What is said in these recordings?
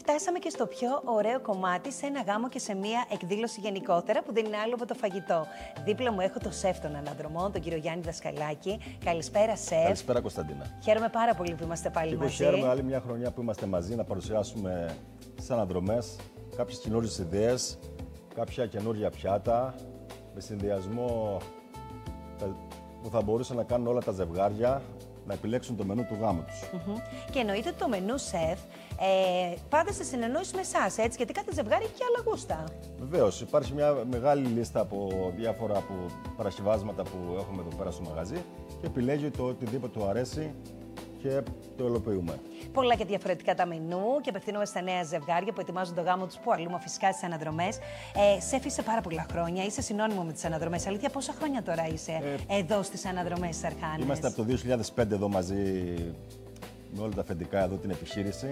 φτάσαμε και στο πιο ωραίο κομμάτι, σε ένα γάμο και σε μία εκδήλωση γενικότερα, που δεν είναι άλλο από το φαγητό. Δίπλα μου έχω το σεφ των αναδρομών, τον κύριο Γιάννη Δασκαλάκη. Καλησπέρα, σεφ. Καλησπέρα, Κωνσταντίνα. Χαίρομαι πάρα πολύ που είμαστε πάλι μαζί. Χαίρομαι άλλη μια χρονιά που είμαστε μαζί να παρουσιάσουμε στις αναδρομές κάποιες καινούριες ιδέες, κάποια καινούργια πιάτα, με συνδυασμό που θα μπορούσαν να κάνουν όλα τα ζευγάρια να επιλέξουν το μενού του γάμου τους. Και εννοείται το μενού, σεφ, πάντα σε συνεννόηση με εσάς, έτσι, γιατί κάθε ζευγάρι έχει και άλλα γούστα. Βεβαίως, υπάρχει μια μεγάλη λίστα από διάφορα παρασκευάσματα που έχουμε εδώ πέρα στο μαγαζί και επιλέγει το οτιδήποτε του αρέσει και το υλοποιούμε. Πολλά και διαφορετικά τα μενού και απευθύνομαι στα νέα ζευγάρια που ετοιμάζουν το γάμο τους, που αλλού φυσικά στις αναδρομές. Σεφ, είσαι πάρα πολλά χρόνια, είσαι συνώνυμο με τις αναδρομές. Αλήθεια, πόσα χρόνια τώρα είσαι εδώ στις αναδρομές της Αρχάνης? Είμαστε από το 2005 εδώ μαζί με όλα τα αφεντικά εδώ την επιχείρηση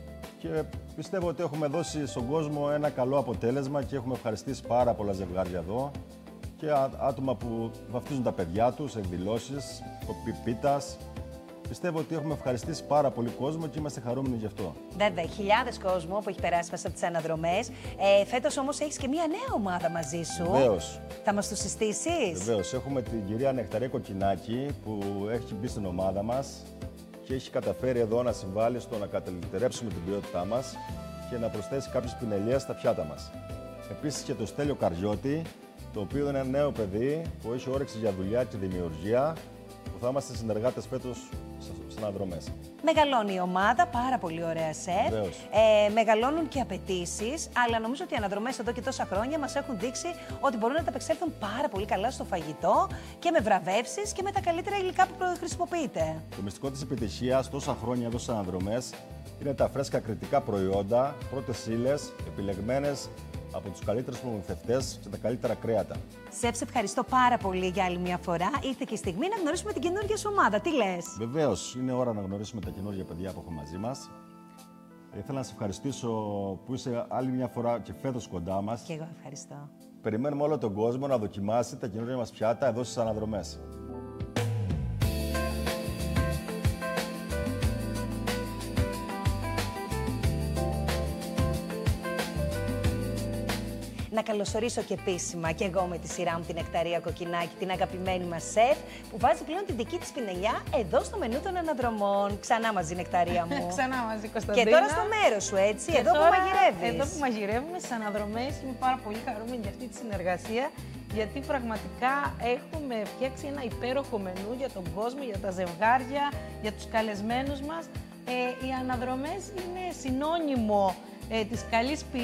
και πιστεύω ότι έχουμε δώσει στον κόσμο ένα καλό αποτέλεσμα και έχουμε ευχαριστήσει πάρα πολλά ζευγάρια εδώ και άτομα που βαφτίζουν τα παιδιά τους, εκδηλώσεις, πίτας. Πιστεύω ότι έχουμε ευχαριστήσει πάρα πολύ κόσμο και είμαστε χαρούμενοι γι' αυτό. Βέβαια, χιλιάδες κόσμο που έχει περάσει μέσα από τις αναδρομές. Φέτος όμως έχεις και μια νέα ομάδα μαζί σου. Βεβαίως. Θα μας τους συστήσεις? Βεβαίως. Έχουμε την κυρία Νεκταρία Κοκκινάκη που έχει μπει στην ομάδα μας και έχει καταφέρει εδώ να συμβάλλει στο να καλυτερέψουμε την ποιότητά μας και να προσθέσει κάποιες πινελιές στα πιάτα μας. Επίσης και το Στέλιο Καριώτη, το οποίο είναι ένα νέο παιδί που έχει όρεξη για δουλειά και δημιουργία, που θα είμαστε συνεργάτες φέτος στις αναδρομές. Μεγαλώνει η ομάδα, πάρα πολύ ωραία, σεφ. Μεγαλώνουν και απαιτήσεις, αλλά νομίζω ότι οι αναδρομές εδώ και τόσα χρόνια μας έχουν δείξει ότι μπορούν να τα απεξέλθουν πάρα πολύ καλά στο φαγητό και με βραβεύσεις και με τα καλύτερα υλικά που χρησιμοποιείτε. Το μυστικό της επιτυχίας τόσα χρόνια εδώ στις αναδρομές είναι τα φρέσκα κριτικά προϊόντα, πρώτες ύλες, επιλεγμένες από τους καλύτερους προμηθευτές και τα καλύτερα κρέατα. Σεφ, σε ευχαριστώ πάρα πολύ για άλλη μια φορά. Ήρθε και η στιγμή να γνωρίσουμε την καινούργια σου ομάδα. Τι λες? Βεβαίως, είναι ώρα να γνωρίσουμε τα καινούργια παιδιά που έχουμε μαζί μας. Ήθελα να σε ευχαριστήσω που είσαι άλλη μια φορά και φέτος κοντά μας. Και εγώ ευχαριστώ. Περιμένουμε όλο τον κόσμο να δοκιμάσει τα καινούργια μας πιάτα εδώ στις αναδρομές. Να καλωσορίσω και επίσημα και εγώ με τη σειρά μου την Νεκταρία Κοκκινάκη, την αγαπημένη μας σεφ, που βάζει πλέον την δική της πινελιά εδώ στο μενού των αναδρομών. Ξανά μαζί, Νεκταρία μου. Ξανά μαζί, Κωνσταντίνα. Και τώρα στο μέρος σου, έτσι, και εδώ τώρα, που μαγειρεύεις. Εδώ που μαγειρεύουμε στις αναδρομές. Είμαι πάρα πολύ χαρούμενη για αυτή τη συνεργασία, γιατί πραγματικά έχουμε φτιάξει ένα υπέροχο μενού για τον κόσμο, για τα ζευγάρια, για τους καλεσμένους μας. Οι αναδρομές είναι συνώνυμο της καλής ποιότητας.